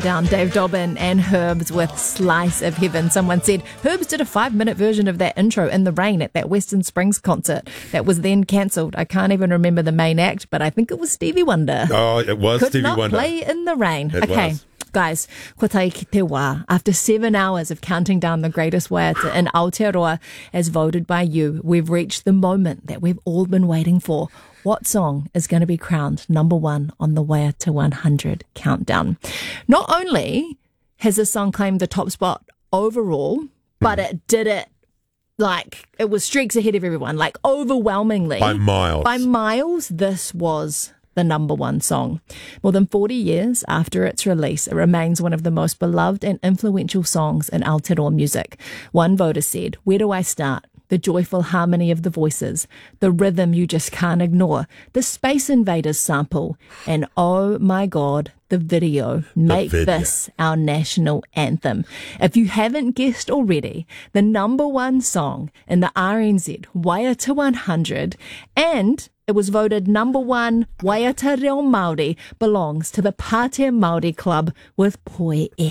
Countdown, Dave Dobbin and Herbs with Slice of Heaven. Someone said Herbs did a 5-minute version of that intro in the rain at that Western Springs concert that was then cancelled. I can't even remember the main act, but I think it was Stevie Wonder. Oh, it was Could Stevie not Wonder. play in the rain. It Okay. was. Guys, ko tai ki te wā. After 7 hours of counting down the greatest waiata in Aotearoa as voted by you, we've reached the moment that we've all been waiting for. What song is going to be crowned number one on the Waiata 100 countdown? Not only has this song claimed the top spot overall, but it did it like it was streaks ahead of everyone, like overwhelmingly. By miles. By miles, this was the number one song. More than 40 years after its release, it remains one of the most beloved and influential songs in Aotearoa music. One voter said, "Where do I start? The joyful harmony of the voices, the rhythm you just can't ignore, the Space Invaders sample, and oh my God, the video make this our national anthem." If you haven't guessed already, the number one song in the RNZ Waiata 100, and it was voted number one Waiata Reo Māori, belongs to the Pātea Māori Club with Poe E.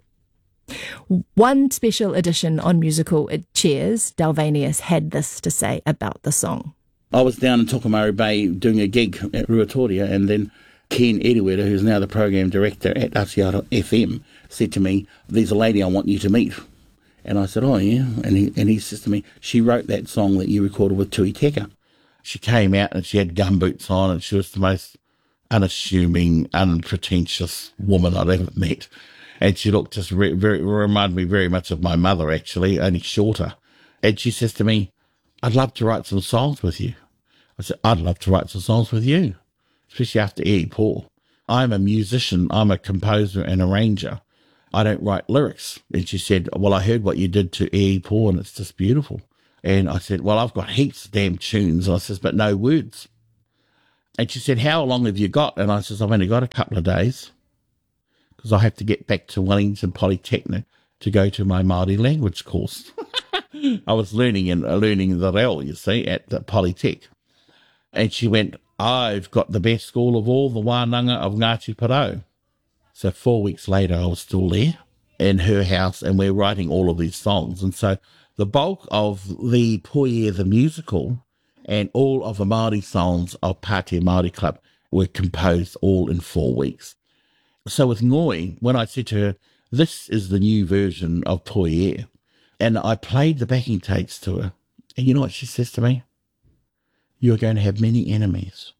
One special edition on musical chairs, Dalvanius had this to say about the song. I was down in Tokomaru Bay doing a gig at Ruatoria, and then Ken Edeweda, who's now the program director at Asiara FM, said to me, "There's a lady I want you to meet." And I said, "Oh, yeah." And he says to me, "She wrote that song that you recorded with Tui Teka." She came out and she had gumboots on, and she was the most unassuming, unpretentious woman I'd ever met. And she looked just reminded me very much of my mother, actually, only shorter. And she says to me, "I'd love to write some songs with you." I said, "I'd love to write some songs with you, especially after Eddie Paul. I'm a musician. I'm a composer and arranger. I don't write lyrics." And she said, "Well, I heard what you did to Eddie Paul, and it's just beautiful." And I said, "Well, I've got heaps of damn tunes." And I says, "But no words." And she said, "How long have you got?" And I says, "I've only got a couple of days, because I have to get back to Wellington Polytechnic to go to my Māori language course." I was learning the reo, you see, at the Polytech. And she went, "I've got the best school of all, the wānanga of Ngāti Porou." So 4 weeks later, I was still there in her house, and we're writing all of these songs. And so the bulk of the Poie the musical and all of the Māori songs of Pātea Māori Club were composed all in 4 weeks. So with Ngoi, when I said to her, "This is the new version of Poie," and I played the backing tapes to her, and you know what she says to me? "You're going to have many enemies."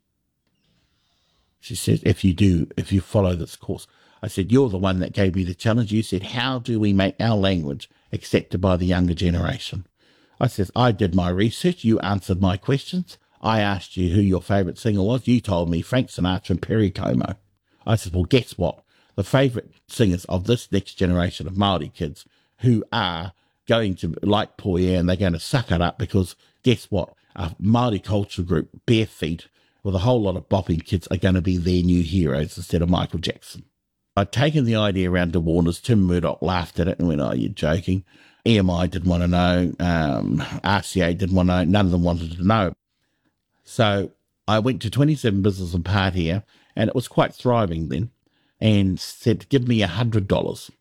She said, if you follow this course." I said, "You're the one that gave me the challenge. You said, how do we make our language accepted by the younger generation?" I said, "I did my research. You answered my questions. I asked you who your favourite singer was. You told me Frank Sinatra and Perry Como." I said, "Well, guess what? The favourite singers of this next generation of Māori kids who are going to like Poie, and they're going to suck it up, because guess what? A Māori culture group, Bare Feet, with a whole lot of bopping kids, are going to be their new heroes instead of Michael Jackson." I'd taken the idea around to Warner's. Tim Murdoch laughed at it and went, "Oh, you're joking." EMI didn't want to know. RCA didn't want to know. None of them wanted to know. So I went to 27 Business and Pātea, and it was quite thriving then, and said, "Give me $100.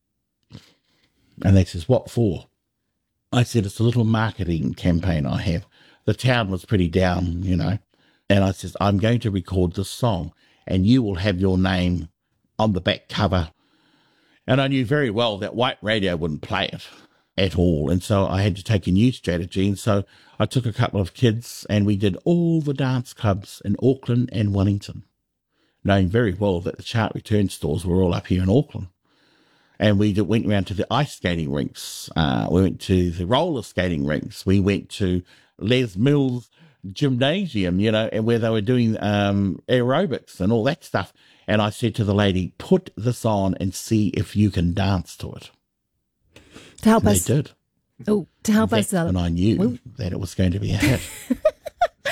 And they says, "What for?" I said, "It's a little marketing campaign I have." The town was pretty down, you know. And I says, "I'm going to record this song, and you will have your name on the back cover." And I knew very well that white radio wouldn't play it at all. And so I had to take a new strategy. And so I took a couple of kids, and we did all the dance clubs in Auckland and Wellington, knowing very well that the chart return stores were all up here in Auckland. And we went around to the ice skating rinks. We went to the roller skating rinks. We went to Les Mills Gymnasium, you know, and where they were doing aerobics and all that stuff. And I said to the lady, "Put this on and see if you can dance to it." To help and us. They did. Oh, to help us. And I knew that it was going to be a hit.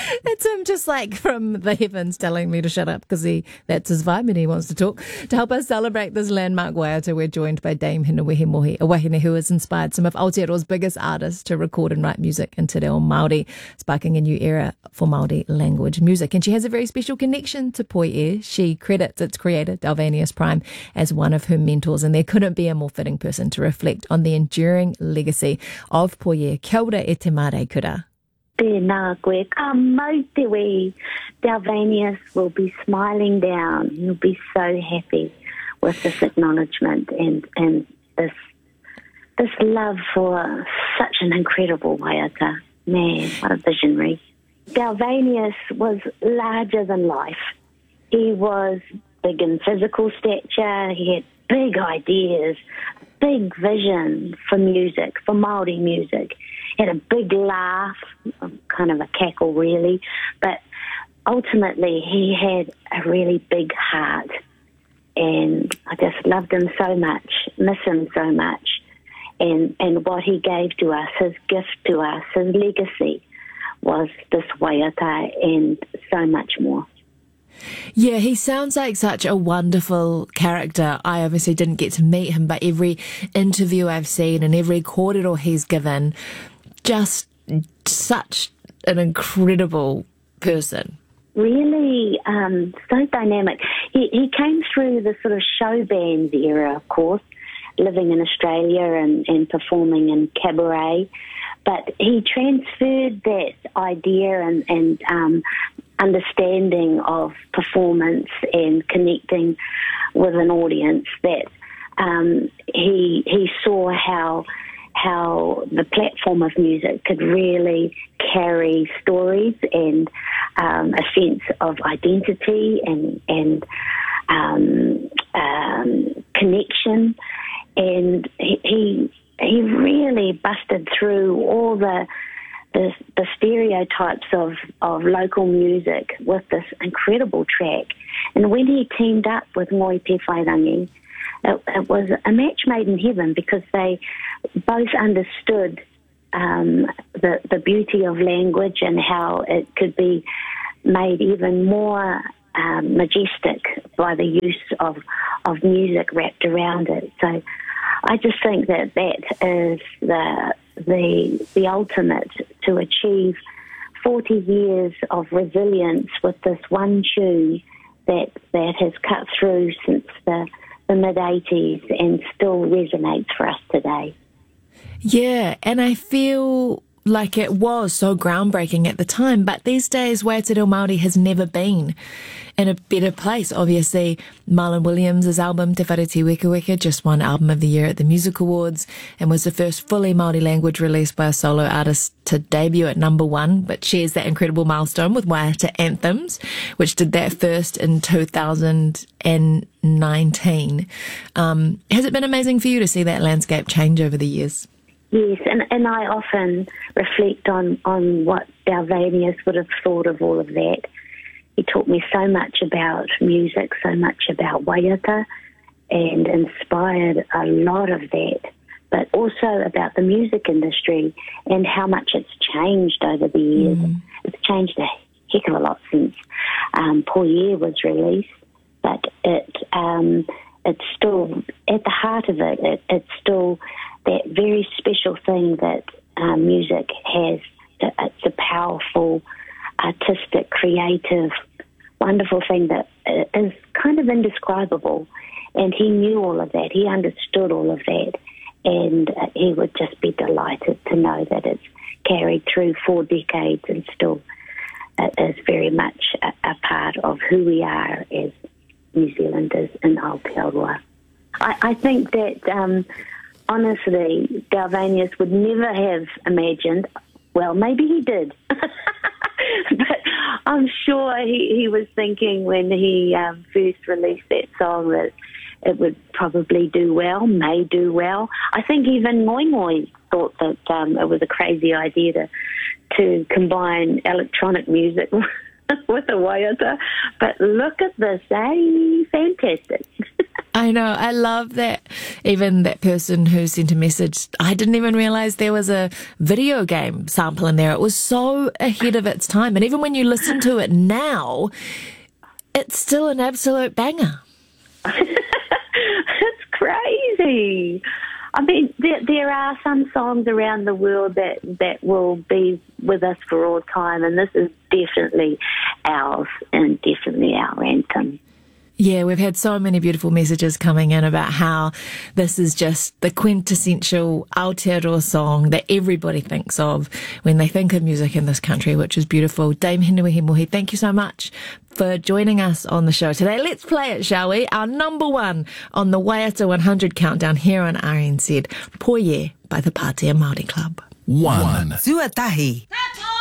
It's him just like from the heavens telling me to shut up because that's his vibe and he wants to talk. To help us celebrate this landmark waiata, we're joined by Dame Hinewehe Mohi, a wahine who has inspired some of Aotearoa's biggest artists to record and write music in te reo Māori, sparking a new era for Māori language music. And she has a very special connection to Poie. She credits its creator, Dalvanius Prime, as one of her mentors, and there couldn't be a more fitting person to reflect on the enduring legacy of Poie. Kia ora e te mare kura. Tēnā koe, ka mau te wei. Dalvanius will be smiling down. He'll be so happy with this acknowledgement and this love for such an incredible waiata. Man, what a visionary. Dalvanius was larger than life. He was big in physical stature. He had big ideas, big vision for music, for Māori music. He had a big laugh, kind of a cackle really, but ultimately he had a really big heart. And I just loved him so much, miss him so much. And what he gave to us, his gift to us, his legacy was this waiata and so much more. Yeah, he sounds like such a wonderful character. I obviously didn't get to meet him, but every interview I've seen and every kōrero he's given, just such an incredible person. Really so dynamic. He came through the sort of show bands era, of course, living in Australia and performing in cabaret. But he transferred that idea and understanding of performance and connecting with an audience that he saw how the platform of music could really carry stories and a sense of identity and connection. And he really busted through all the stereotypes of local music with this incredible track. And when he teamed up with Ngoi Te Whairangi, it was a match made in heaven because they both understood the beauty of language and how it could be made even more majestic by the use of music wrapped around it. So I just think that is the ultimate to achieve 40 years of resilience with this one tune that has cut through since the mid-80s and still resonates for us today. Yeah, and I feel like it was so groundbreaking at the time, but these days Waiata Reo Māori has never been in a better place. Obviously, Marlon Williams' album Te Whare Te Weka Weka just won Album of the Year at the Music Awards and was the first fully Māori language release by a solo artist to debut at #1, but shares that incredible milestone with Waiata Anthems, which did that first in 2019. Has it been amazing for you to see that landscape change over the years? Yes, and I often reflect on what Dalvanius would have thought of all of that. He taught me so much about music, so much about waiata, and inspired a lot of that, but also about the music industry and how much it's changed over the years. It's changed a heck of a lot since Poie was released, but it's still, at the heart of it, it's still that very special thing that music has. It's a powerful, artistic, creative, wonderful thing that is kind of indescribable. And he knew all of that. He understood all of that. And he would just be delighted to know that it's carried through 4 decades and still is very much a part of who we are as New Zealanders in Aotearoa. I think that honestly, Dalvanius would never have imagined, well, maybe he did, but I'm sure he was thinking when he first released that song that it would probably do well, may do well. I think even Ngoi Ngoi thought that it was a crazy idea to combine electronic music with a waiata, but look at this, eh? Fantastic. I know. I love that. Even that person who sent a message, I didn't even realise there was a video game sample in there. It was so ahead of its time. And even when you listen to it now, it's still an absolute banger. It's crazy. I mean, there are some songs around the world that will be with us for all time, and this is definitely ours and definitely our anthem. Yeah, we've had so many beautiful messages coming in about how this is just the quintessential Aotearoa song that everybody thinks of when they think of music in this country, which is beautiful. Dame Hinuihi Mohi, thank you so much for joining us on the show today. Let's play it, shall we? Our number one on the Waiata 100 countdown here on RNZ, Poye by the Pātea Māori Club. 1. Tuatahi.